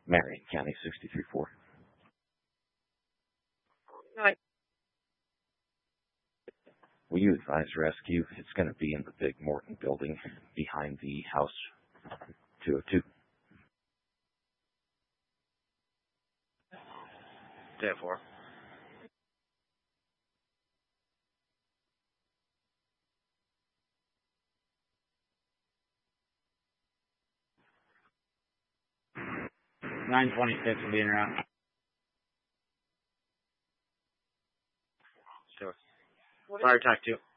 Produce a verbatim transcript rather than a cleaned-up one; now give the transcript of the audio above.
Marion County, sixty-three four. Right. Will you advise rescue? It's going to be in the big Morton building behind the house two oh two. ten four. nine twenty-six will be in route. Sure. Fire attack two.